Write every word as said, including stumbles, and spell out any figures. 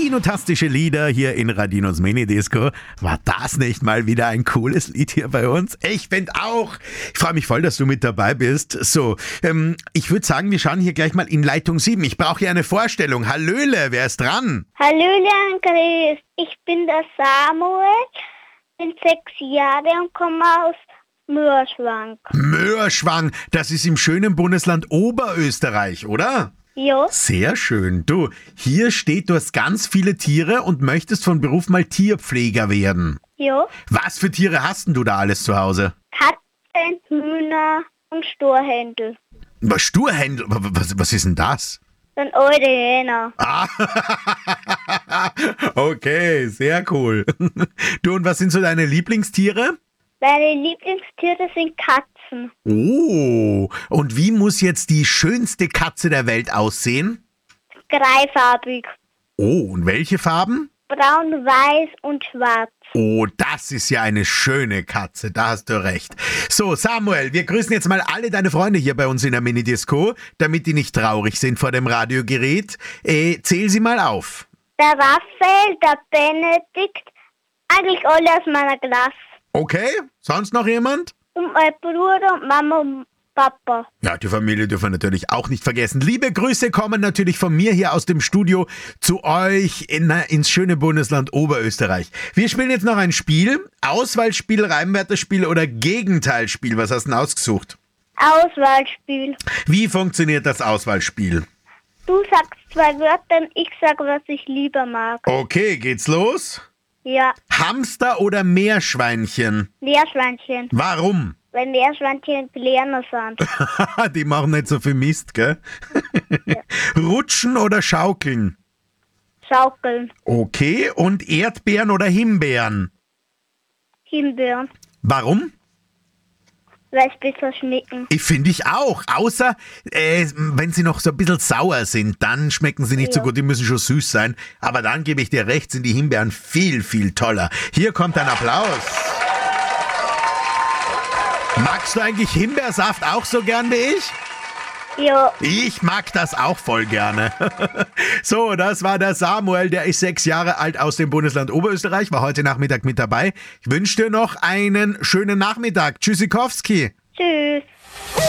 radinotastische Lieder hier in Radinos Mini-Disco. War das nicht mal wieder ein cooles Lied hier bei uns? Ich finde auch. Ich freue mich voll, dass du mit dabei bist. So, ähm, ich würde sagen, wir schauen hier gleich mal in Leitung sieben. Ich brauche hier eine Vorstellung. Hallöle, wer ist dran? Hallöle, Chris. Ich bin der Samuel, bin sechs Jahre und komme aus Mörschwang. Mörschwang, das ist im schönen Bundesland Oberösterreich, oder? Ja. Sehr schön. Du, hier steht, du hast ganz viele Tiere und möchtest von Beruf mal Tierpfleger werden. Ja. Was für Tiere hast denn du da alles zu Hause? Katzen, Hühner und Sturhändel. Was, Sturhändel? Was, was ist denn das? Dann eure Hähner. Ah, okay, sehr cool. Du, und was sind so deine Lieblingstiere? Meine Lieblingstiere sind Katzen. Oh, und wie muss jetzt die schönste Katze der Welt aussehen? Dreifarbig. Oh, und welche Farben? Braun, weiß und schwarz. Oh, das ist ja eine schöne Katze, da hast du recht. So, Samuel, wir grüßen jetzt mal alle deine Freunde hier bei uns in der Mini-Disco, damit die nicht traurig sind vor dem Radiogerät. Äh, zähl sie mal auf. Der Raphael, der Benedikt, eigentlich alle aus meiner Klasse. Okay, sonst noch jemand? Und mein Bruder und Mama und Papa. Ja, die Familie dürfen wir natürlich auch nicht vergessen. Liebe Grüße kommen natürlich von mir hier aus dem Studio zu euch in, ins schöne Bundesland Oberösterreich. Wir spielen jetzt noch ein Spiel. Auswahlspiel, Reimwörterspiel oder Gegenteilspiel. Was hast du denn ausgesucht? Auswahlspiel. Wie funktioniert das Auswahlspiel? Du sagst zwei Wörter und ich sag, was ich lieber mag. Okay, geht's los? Ja, Hamster oder Meerschweinchen? Meerschweinchen. Warum? Weil Meerschweinchen kleiner sind. Die machen nicht so viel Mist, gell? Ja. Rutschen oder schaukeln? Schaukeln. Okay, und Erdbeeren oder Himbeeren? Himbeeren. Warum? Weil es besser schmecken. Ich finde ich auch. Außer, äh, wenn sie noch so ein bisschen sauer sind, dann schmecken sie nicht Ja. so gut. Die müssen schon süß sein. Aber dann gebe ich dir recht, sind die Himbeeren viel, viel toller. Hier kommt ein Applaus. Magst du eigentlich Himbeersaft auch so gern wie ich? Ja, Ich mag das auch voll gerne. So, das war der Samuel, der ist sechs Jahre alt aus dem Bundesland Oberösterreich, war heute Nachmittag mit dabei. Ich wünsche dir noch einen schönen Nachmittag. Tschüssikowski. tschüss.